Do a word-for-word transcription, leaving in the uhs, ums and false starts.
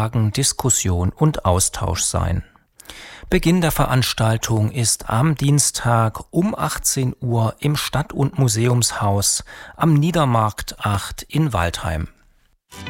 Fragen, Diskussion und Austausch sein. Beginn der Veranstaltung ist am Dienstag um achtzehn Uhr im Stadt- und Museumshaus am Niedermarkt acht in Waldheim.